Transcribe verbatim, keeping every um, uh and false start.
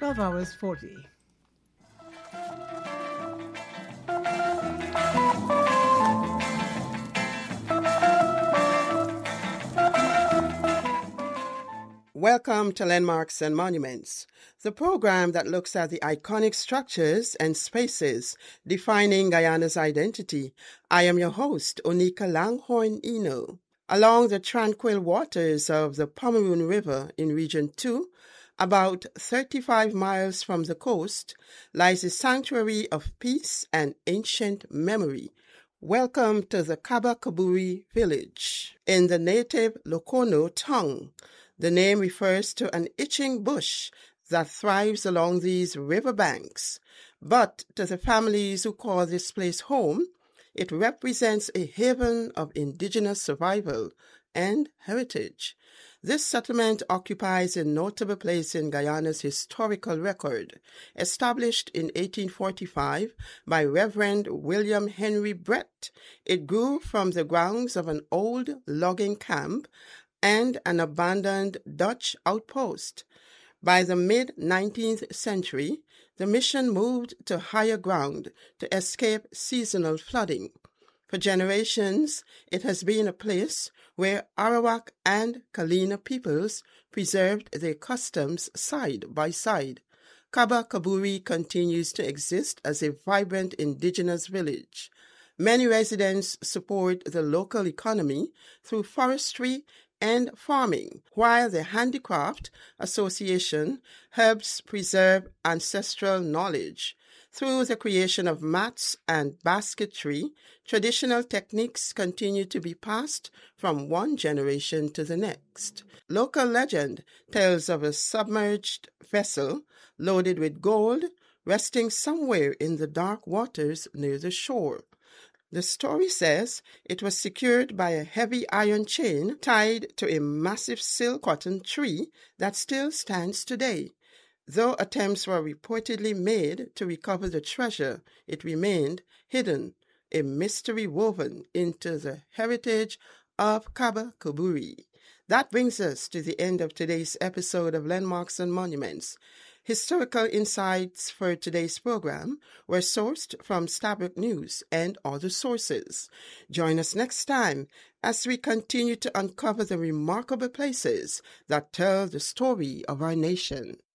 twelve hours forty. Welcome to Landmarks and Monuments, the program that looks at the iconic structures and spaces defining Guyana's identity. I am your host, Onika Langhorne Eno. Along the tranquil waters of the Pomeroon River in Region two, about thirty-five miles from the coast, lies a sanctuary of peace and ancient memory. Welcome to the Kaba Kaburi village. In the native Lokono tongue, the name refers to an itching bush that thrives along these riverbanks. But to the families who call this place home, it represents a haven of indigenous survival and heritage. This settlement occupies a notable place in Guyana's historical record. Established in eighteen forty-five by Reverend William Henry Brett, it grew from the grounds of an old logging camp and an abandoned Dutch outpost. By the mid-nineteenth century, the mission moved to higher ground to escape seasonal flooding. For generations, it has been a place where Arawak and Kalina peoples preserved their customs side by side. Kaba Kaburi continues to exist as a vibrant indigenous village. Many residents support the local economy through forestry and farming, while the Handicraft Association helps preserve ancestral knowledge. Through the creation of mats and basketry, traditional techniques continue to be passed from one generation to the next. Local legend tells of a submerged vessel loaded with gold resting somewhere in the dark waters near the shore. The story says it was secured by a heavy iron chain tied to a massive silk cotton tree that still stands today. Though attempts were reportedly made to recover the treasure, it remained hidden, a mystery woven into the heritage of Kaba Kaburi. That brings us to the end of today's episode of Landmarks and Monuments. Historical insights for today's program were sourced from Stabroek News and other sources. Join us next time as we continue to uncover the remarkable places that tell the story of our nation.